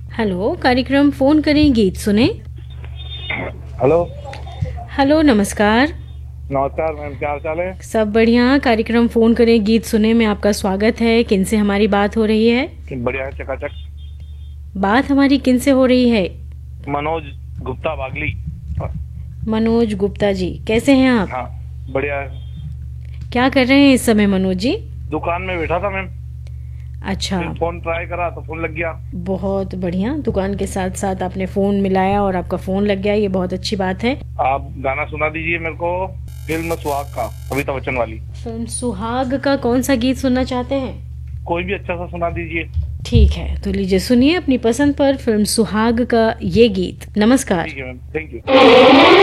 Hello, कार्यक्रम phone करें गीत सुने। हेलो। हेलो, नमस्कार। नमस्कार मैम, क्या हाल चाल है? सब बढ़िया। कार्यक्रम फ़ोन करें गीत सुने में आपका स्वागत है। किनसे हमारी बात हो रही है? बढ़िया है, चकाचक। बात हमारी किनसे हो रही है? मनोज गुप्ता बागली। मनोज गुप्ता जी, कैसे हैं आप? हाँ, बढ़िया है। क्या कर रहे हैं इस समय मनोज जी? दुकान में बैठा था मैम, अच्छा, फिर फोन ट्राई करा तो फोन लग गया। बहुत बढ़िया। दुकान के साथ साथ आपने फ़ोन मिलाया और आपका फ़ोन लग गया, ये बहुत अच्छी बात है। आप गाना सुना दीजिए मेरे को, फिल्म सुहाग का, अमिताभ बच्चन वाली। फिल्म सुहाग का कौन सा गीत सुनना चाहते हैं? कोई भी अच्छा सा सुना दीजिए। ठीक है, तो लीजिए सुनिए अपनी पसंद पर फिल्म सुहाग का ये गीत। नमस्कार। ठीक है मैम, थैंक यू।